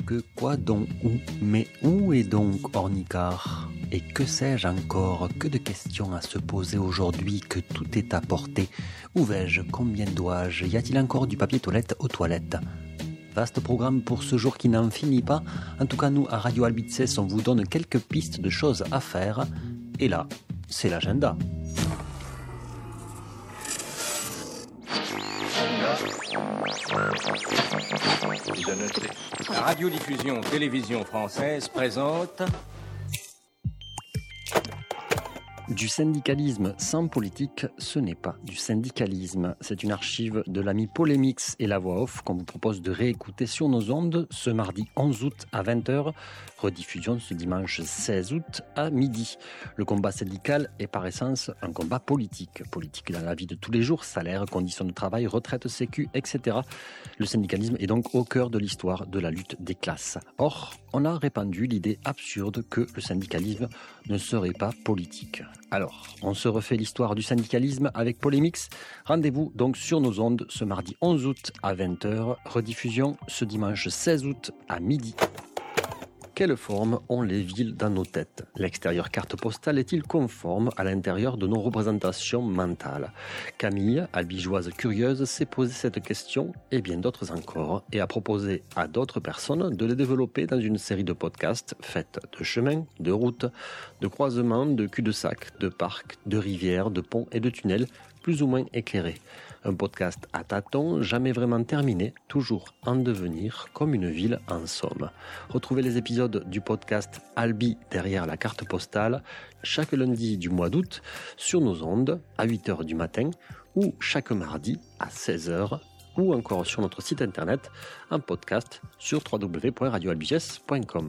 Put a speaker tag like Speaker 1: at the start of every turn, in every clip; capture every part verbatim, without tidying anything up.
Speaker 1: Que quoi donc où? Mais où est donc Ornicard? Et que sais-je encore? Que de questions à se poser aujourd'hui que tout est à portée. Où vais-je? Combien dois-je? Y a-t-il encore du papier toilette aux toilettes? Vaste programme pour ce jour qui n'en finit pas. En tout cas, nous, à Radio Albices, on vous donne quelques pistes de choses à faire. Et là, c'est l'agenda.
Speaker 2: La radiodiffusion télévision française présente
Speaker 1: Du syndicalisme sans politique, ce n'est pas du syndicalisme. C'est une archive de l'ami Polémix et la voix off qu'on vous propose de réécouter sur nos ondes ce mardi onze août à vingt heures, rediffusion ce dimanche seize août à midi. Le combat syndical est par essence un combat politique. Politique dans la vie de tous les jours, salaire, conditions de travail, retraite, sécu, et cetera. Le syndicalisme est donc au cœur de l'histoire de la lutte des classes. Or, on a répandu l'idée absurde que le syndicalisme ne serait pas politique. Alors, on se refait l'histoire du syndicalisme avec Polémix. Rendez-vous donc sur nos ondes ce mardi onze août à vingt heures, rediffusion ce dimanche seize août à midi. Quelle forme ont les villes dans nos têtes? L'extérieur carte postale est-il conforme à l'intérieur de nos représentations mentales? Camille, albigeoise curieuse, s'est posé cette question et bien d'autres encore et a proposé à d'autres personnes de les développer dans une série de podcasts faits de chemins, de routes, de croisements, de cul-de-sac, de parcs, de rivières, de ponts et de tunnels plus ou moins éclairés. Un podcast à tâtons, jamais vraiment terminé, toujours en devenir, comme une ville en somme. Retrouvez les épisodes du podcast Albi derrière la carte postale chaque lundi du mois d'août sur nos ondes à huit heures du matin ou chaque mardi à seize heures ou encore sur notre site internet en podcast sur w w w point radio albiges point com.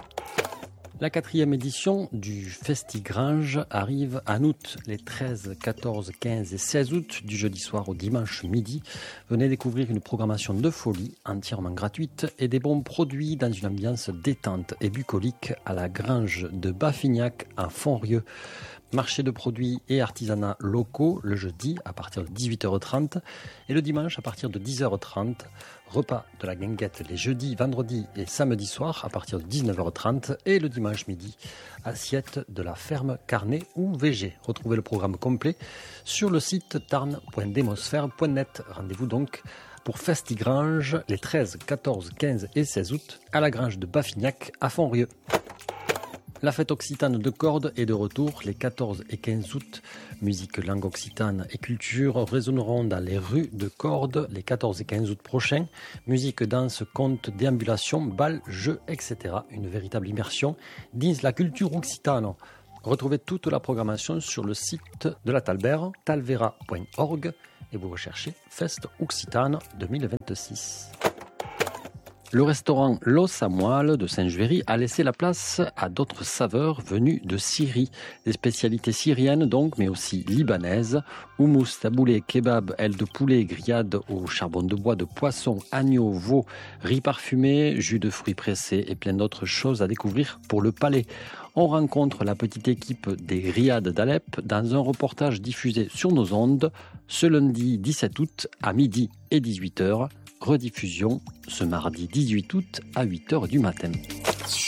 Speaker 1: La quatrième édition du Festigrange arrive en août, les treize, quatorze, quinze et seize août, du jeudi soir au dimanche midi. Venez découvrir une programmation de folie entièrement gratuite et des bons produits dans une ambiance détente et bucolique à la grange de Baffignac à Fontrieux. Marché de produits et artisanats locaux le jeudi à partir de dix-huit heures trente et le dimanche à partir de dix heures trente. Repas de la guinguette les jeudis, vendredis et samedis soirs à partir de dix-neuf heures trente et le dimanche midi, assiette de la ferme Carnet ou V G. Retrouvez le programme complet sur le site tarn point demosphère point net. Rendez-vous donc pour Festigrange les treize, quatorze, quinze et seize août à la grange de Baffignac à Fontrieux. La fête occitane de cordes est de retour les quatorze et quinze août. Musique, langue occitane et culture résonneront dans les rues de Cordes les quatorze et quinze août prochains. Musique, danse, contes, déambulation, bal, jeux, et cetera. Une véritable immersion dans la culture occitane. Retrouvez toute la programmation sur le site de la Talbert, talvera point org, et vous recherchez Fest Occitane deux mille vingt-six. Le restaurant L'Eau Samoile de Saint-Juéry a laissé la place à d'autres saveurs venues de Syrie. Des spécialités syriennes donc, mais aussi libanaises. Houmous, taboulé, kebab, ailes de poulet, grillades au charbon de bois de poisson, agneau, veau, riz parfumé, jus de fruits pressés et plein d'autres choses à découvrir pour le palais. On rencontre la petite équipe des Riades d'Alep dans un reportage diffusé sur nos ondes ce lundi dix-sept août à midi et dix-huit heures. Rediffusion ce mardi dix-huit août à huit heures du matin.